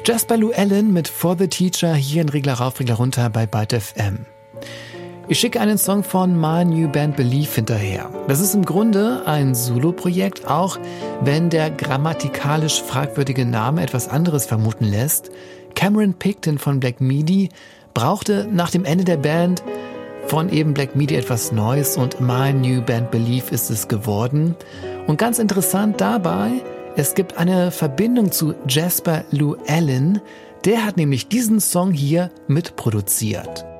Jasper Llewellyn mit For the Teacher hier in Regler rauf, Regler runter bei Byte FM. Ich schicke einen Song von My New Band Believe hinterher. Das ist im Grunde ein Solo-Projekt, auch wenn der grammatikalisch fragwürdige Name etwas anderes vermuten lässt. Cameron Picton von Black Midi brauchte nach dem Ende der Band von eben Black Midi etwas Neues und My New Band Believe ist es geworden. Und ganz interessant dabei, es gibt eine Verbindung zu Jasper Llewellyn, der hat nämlich diesen Song hier mitproduziert.